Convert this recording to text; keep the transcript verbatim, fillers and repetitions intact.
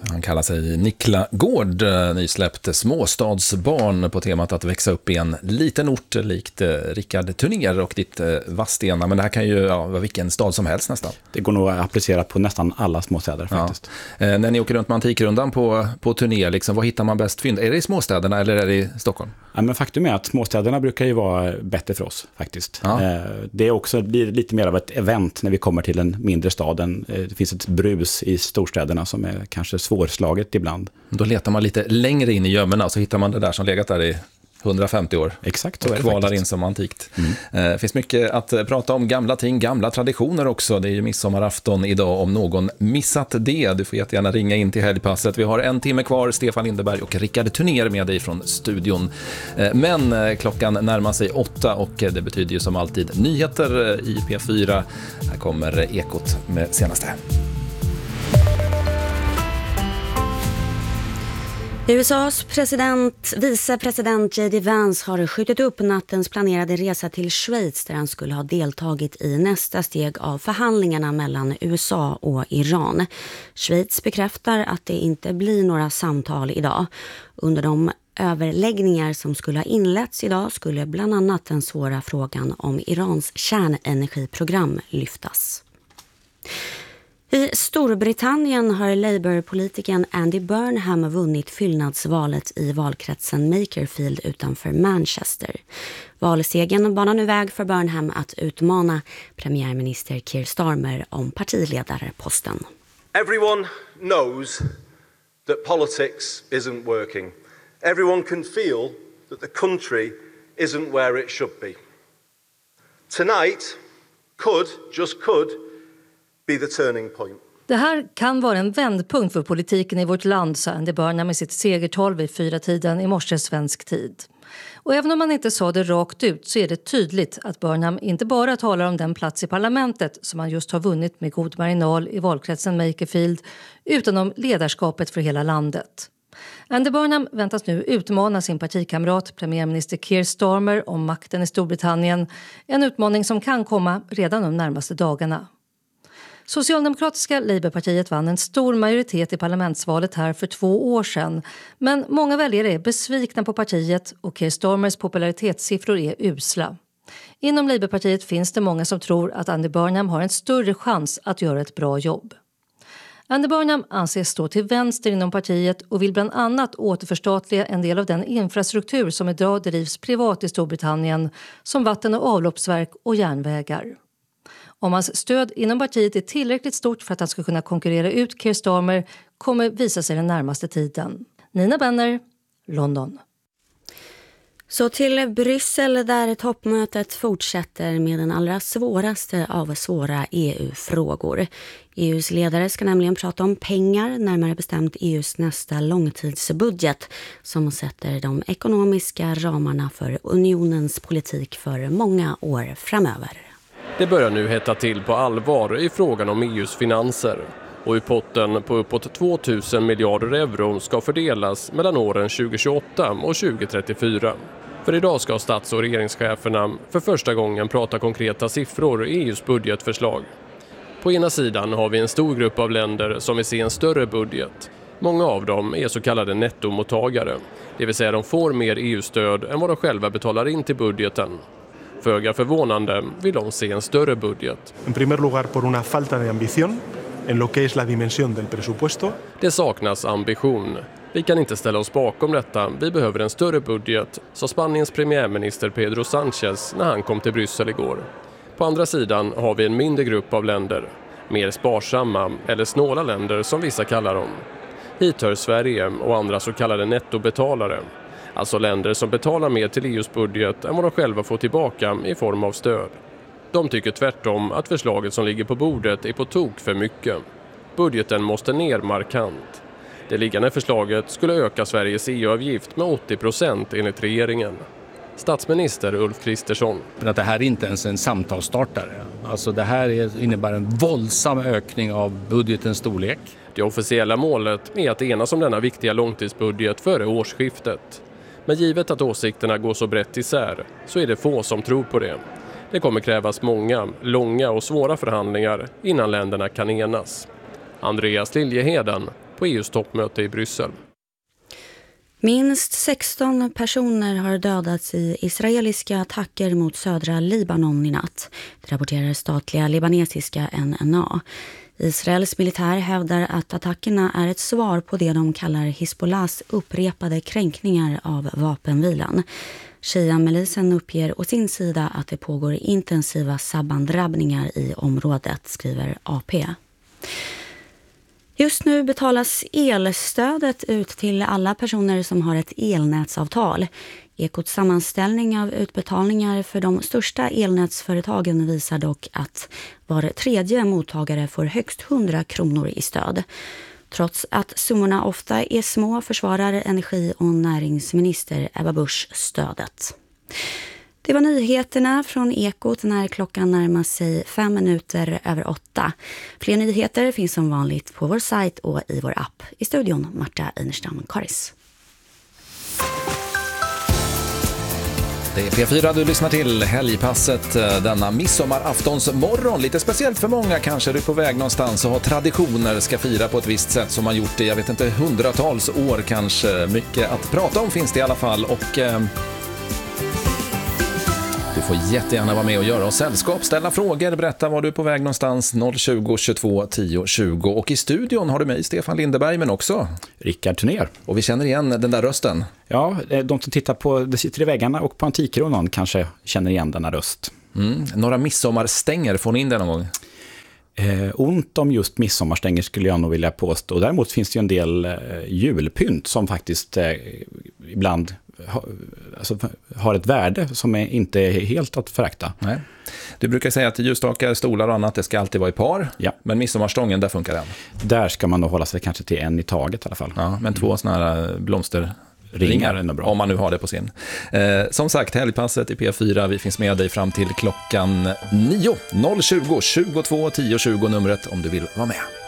Han kallar sig Nikla Gård, nysläppt småstadsbarn på temat att växa upp i en liten ort likt Rickard Turner och ditt Vadstena. Men det här kan ju ja, vara vilken stad som helst nästan. Det går nog att applicera på nästan alla småstäder faktiskt. Ja. Eh, när ni åker runt med Antikrundan på, på turné, liksom, vad hittar man bäst fynd? Är det i småstäderna eller är det i Stockholm? Ja, men faktum är att småstäderna brukar ju vara bättre för oss faktiskt. Ja. Eh, det är också blir lite mer av ett event när vi kommer till en mindre stad. Eh, det finns ett brus i storstäderna som är kanske svårslaget ibland. Då letar man lite längre in i gömmorna och så hittar man det där som legat där i hundrafemtio år. Exakt, så och kvalar in som antikt. Mm. Det eh, finns mycket att prata om, gamla ting, gamla traditioner också. Det är ju midsommarafton idag om någon missat det. Du får jättegärna ringa in till helgpasset. Vi har en timme kvar, Stefan Lindeberg och Rickard Turner med dig från studion. Eh, men eh, klockan närmar sig åtta och det betyder ju som alltid nyheter i P fyra. Här kommer Ekot med senaste. U S A:s president, vicepresident J D Vance har skjutit upp nattens planerade resa till Schweiz där han skulle ha deltagit i nästa steg av förhandlingarna mellan U S A och Iran. Schweiz bekräftar att det inte blir några samtal idag. Under de överläggningar som skulle ha inletts idag skulle bland annat den svåra frågan om Irans kärnenergiprogram lyftas. I Storbritannien har Labour-politikern Andy Burnham vunnit fyllnadsvalet i valkretsen Makerfield utanför Manchester. Valsegern banar nu väg för Burnham att utmana premiärminister Keir Starmer om partiledarposten. Everyone knows that politics isn't working. Everyone can feel that the country isn't where it should be. Tonight could, just could, be the turning point. Det här kan vara en vändpunkt för politiken i vårt land, sa Andy Burnham med sitt segertal vid fyra tiden i morse svensk tid. Och även om man inte sa det rakt ut så är det tydligt att Burnham inte bara talar om den plats i parlamentet som han just har vunnit med god marginal i valkretsen Makerfield, utan om ledarskapet för hela landet. Andy Burnham väntas nu utmana sin partikamrat premiärminister Keir Starmer om makten i Storbritannien, en utmaning som kan komma redan de närmaste dagarna. Socialdemokratiska Labourpartiet vann en stor majoritet i parlamentsvalet här för två år sedan. Men många väljare är besvikna på partiet och Keir Starmers popularitetssiffror är usla. Inom Labourpartiet finns det många som tror att Andy Burnham har en större chans att göra ett bra jobb. Andy Burnham anses stå till vänster inom partiet och vill bland annat återförstatliga en del av den infrastruktur som idag drivs privat i Storbritannien, som vatten- och avloppsverk och järnvägar. Om hans stöd inom partiet är tillräckligt stort för att han ska kunna konkurrera ut Keir Starmer kommer visa sig den närmaste tiden. Nina Benner, London. Så till Bryssel där toppmötet fortsätter med den allra svåraste av svåra E U-frågor. E U:s ledare ska nämligen prata om pengar, närmare bestämt E U:s nästa långtidsbudget som sätter de ekonomiska ramarna för unionens politik för många år framöver. Det börjar nu hetta till på allvar i frågan om E U:s finanser. Och i potten på uppåt tvåtusen miljarder euro ska fördelas mellan åren tjugohundratjugoåtta och tjugohundratrettiofyra. För idag ska stats- och regeringscheferna för första gången prata konkreta siffror i E U:s budgetförslag. På ena sidan har vi en stor grupp av länder som vill se en större budget. Många av dem är så kallade nettomottagare. Det vill säga de får mer E U-stöd än vad de själva betalar in till budgeten. Föga förvånande vill de se en större budget. En primer lugar por una falta de ambición en lo que es la dimensión del presupuesto. Det saknas ambition. Vi kan inte ställa oss bakom detta. Vi behöver en större budget, sa Spaniens premiärminister Pedro Sánchez när han kom till Bryssel igår. På andra sidan har vi en mindre grupp av länder. Mer sparsamma eller snåla länder som vissa kallar dem. Hit hör Sverige och andra så kallade nettobetalare. Alltså länder som betalar mer till E U:s budget än vad de själva får tillbaka i form av stöd. De tycker tvärtom att förslaget som ligger på bordet är på tok för mycket. Budgeten måste ner markant. Det liggande förslaget skulle öka Sveriges E U-avgift med åttio procent enligt regeringen. Statsminister Ulf Kristersson. Att det här är inte ens en samtalsstartare. Alltså det här är, innebär en våldsam ökning av budgetens storlek. Det officiella målet är att enas om denna viktiga långtidsbudget före årsskiftet. Men givet att åsikterna går så brett isär så är det få som tror på det. Det kommer krävas många, långa och svåra förhandlingar innan länderna kan enas. Andreas Liljeheden, på E U:s toppmöte i Bryssel. Minst sexton personer har dödats i israeliska attacker mot södra Libanon i natt. Det rapporterar statliga libanesiska N N A. Israels militär hävdar att attackerna är ett svar på det de kallar Hizbollahs upprepade kränkningar av vapenvilan. Shia-milisen uppger å sin sida att det pågår intensiva sabbandrabbningar i området, skriver A P. Just nu betalas elstödet ut till alla personer som har ett elnätsavtal. Ekots sammanställning av utbetalningar för de största elnätsföretagen visar dock att var tredje mottagare får högst hundra kronor i stöd. Trots att summorna ofta är små försvarar energi- och näringsminister Ebba Busch stödet. Det var nyheterna från Ekot när klockan närmar sig fem minuter över åtta. Fler nyheter finns som vanligt på vår sajt och i vår app. I studion Marta Einerstam-Karis. Det är P fyra du lyssnar till, helgpasset denna midsommaraftons morgon. Lite speciellt för många kanske, du är på väg någonstans och har traditioner, ska fira på ett visst sätt som man gjort i, jag vet inte, hundratals år kanske. Mycket att prata om finns det i alla fall och... Eh, Du får jättegärna vara med och göra oss sällskap, ställa frågor, berätta var du är på väg någonstans, noll tjugo, tjugotvå, tio, tjugo. Och i studion har du mig, Stefan Lindeberg, men också Rickard Turner. Och vi känner igen den där rösten. Ja, de som tittar på Det sitter i väggarna och på Antikkronan kanske känner igen denna röst. Mm. Några midsommarstänger, får ni in det någon gång? Eh, ont om just midsommarstänger skulle jag nog vilja påstå. Däremot finns det ju en del eh, julpynt som faktiskt eh, ibland ha, alltså, har ett värde som är inte är helt att förakta. Nej. Du brukar säga att ljusstakar, stolar och annat, det ska alltid vara i par. Ja. Men midsommarstången, där funkar den. Där ska man nog hålla sig kanske till en i taget i alla fall. Ja, men två såna här blomster... Ringar är nog bra. Om man nu har det på sin. Eh, som sagt, helgpasset i P fyra. Vi finns med dig fram till klockan nio. noll tjugo, tjugotvå, tio, tjugo numret om du vill vara med.